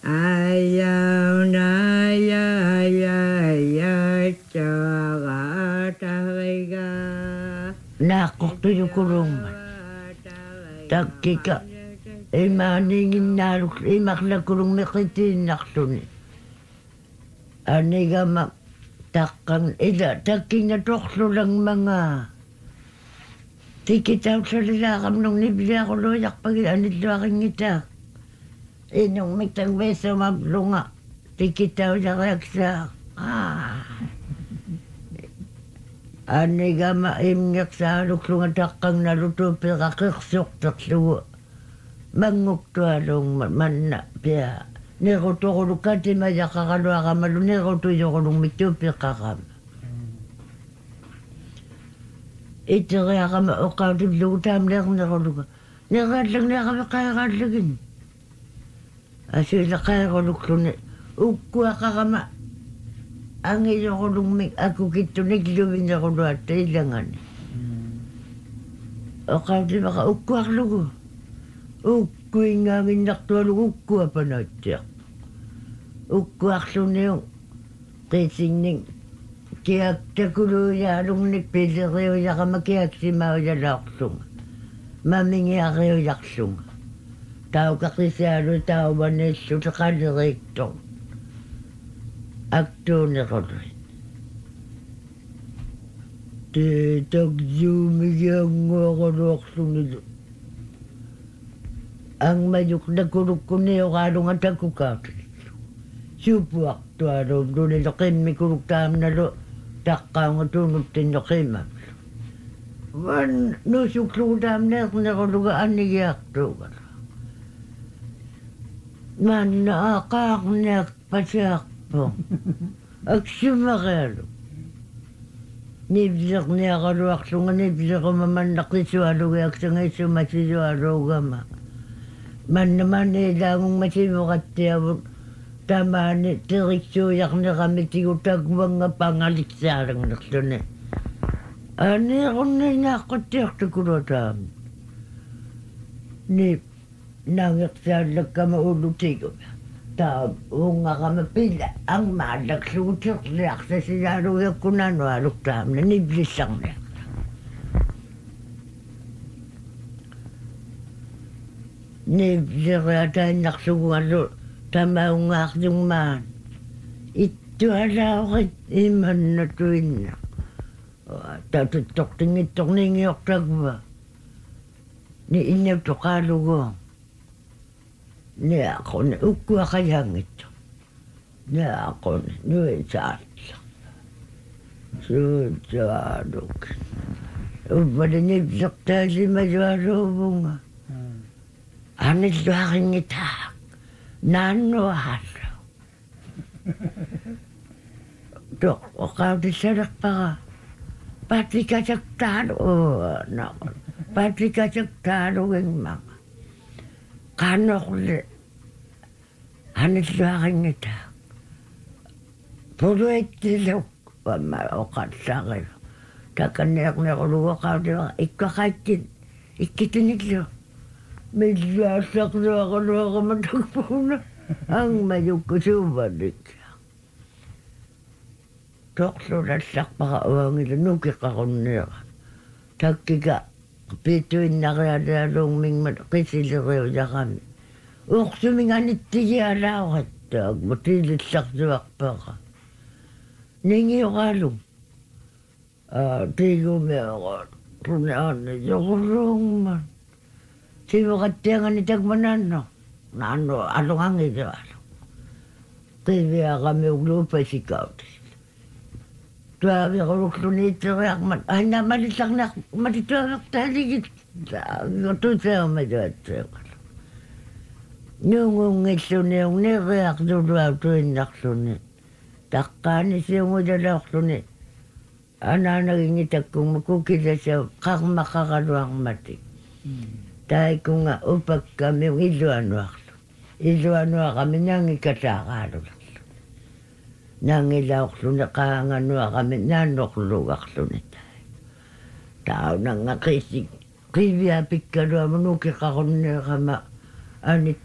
ayaw na yaya tsaka talaga. Nakokto yung kurungan. Takika. Maningin naruk. Makla kurung mekitin naktuni. Aniga takang ida. Taking na tokso lang mga. Tikitaw sa lalakam nung nibili ako loyak pag anit do aking itak. Nung mitang beso mablunga. Tikitaw sa kaksak. Aniga maimngak sa luklunga takang naluto pirakiksok taksuwa. Mangukto along manna pia. Neroto ko lukati mayakakalo akamalu. Neroto yung kulong mito pirkakam. Ito kaya kama okaw tiblutam neroto. Neroto kaya kayakadlagin. Asila kaya kuluklo. Ukwa kakama. Ang iyo ko lumik ako kito nagluwin ako doon at ilangan. O kasi baka ukwak lugo. Ukwi nga minaktual ukwa pa natin. Ukwak so na yung kising ning kiyak takulo ya nung nagpili kayo ya ka makiyak si Mao ya laksong. Mamingi kayo laksong. Tao kakisalo tao baneso sa kanirektong. Akto na ko rin. Tagyumigyan nga ako laksong nito. Ang mayuk na kuruk ko niyo kalong at ako kakit. Supo akto araw doon nila kimi kuruk tam na lo. Taka nga tunod din na kima. Wan nusuklo tam na ako nakalugaan niya akto. Man naakak na pasyak. Agsumakalo. Nibzak niya kaluak sunga nibzak ko mamanak isualo kayak sangay sumasisualo gama. Man naman damong masimukat niya tama ni tiriksuyak na kami tigutag mga pangalik sarang naksun eh. Ani ako na nakatik sa kurotam. Ni nangaksalag ka maulutigo. Tao nga ka mapila ang malagsutok liyak sa sinaro yung kunano alok tam na niblisang liyak. Niblisang tayo naksungan tama ang aking man. Ito alaw kay iman na tuwin na. Tatutok tingitok ningyok tagba. Ni inyaw to kalugo. Ni ako na ukwa kayang ito. Ni ako na nuwi sa atla. Susadok. Ubada nibsak tayo si Majwaro bunga. Anit do aking itak. Nano halo. Dok, okaw di sarak pa ka. Pati ka saktalo. Pati ka saktalo ng mga. Kano ko li. Hanit do aking itak. Puro itilok. Okat sa kayo. Kakanek na ko luwa ka. Ikakakin. Ikitinig lo. May lasak na ako matagpo na. Ang mayok ko subalik. Tokso lasak pa kaawang ito. Nukik ako niya. Tagkika. Pituin na kaya dalong ming kisiliraw na kami. Uksuming anit tiya alawat. Matilit saksuak pa ka. Ningi yung kalong. Tigo may ako. Punaan na yung man. Sibo katiyangan ni Tagmanan, no? Nano, along ang ito, along. Kaya kami uglupa si Kautis. Tuwabi ako nito, ay na malisak na, matituwag taligit. Tutuwa madawat siya. Nung ito na yung nireak duwa ito yung naksunit. Takani siya mo dala naksunit. Ana naging itak kung makukita siya, kak makakaluang mati. Dahil kung nga upag kami yung iluano kami nang ikatakalo. Nang ilawakso na kahangano kami nanoklo wakso na tayo. Tao nang nga kisig. Kibiyapik ka doon manukik ako na kama. Anit